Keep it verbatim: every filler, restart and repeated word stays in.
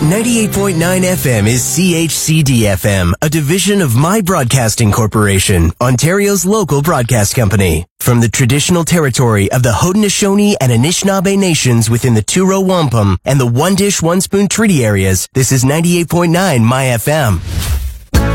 ninety-eight point nine F M is C H C D F M, a division of My Broadcasting Corporation, Ontario's local broadcast company. From the traditional territory of the Haudenosaunee and Anishinaabe nations within the Two-Row Wampum and the One Dish, One Spoon Treaty areas, this is ninety-eight point nine My F M.